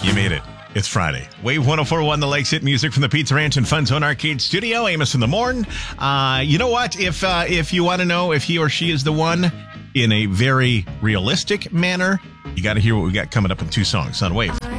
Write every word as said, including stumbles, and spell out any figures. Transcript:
You made it. It's Friday. Wave one oh four point one, the Lakes Hit music from the Pizza Ranch and Fun Zone Arcade Studio. Amos in the morn. Uh, you know what? If uh, if you want to know if he or she is the one in a very realistic manner, you got to hear what we got coming up in two songs on Wave.